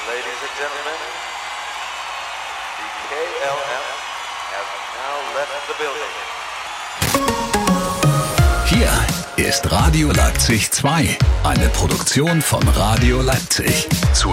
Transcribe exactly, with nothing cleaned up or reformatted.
Ladies and gentlemen, the K L M has now left the building. Hier ist Radio Leipzig zwei, eine Produktion von Radio Leipzig. Zu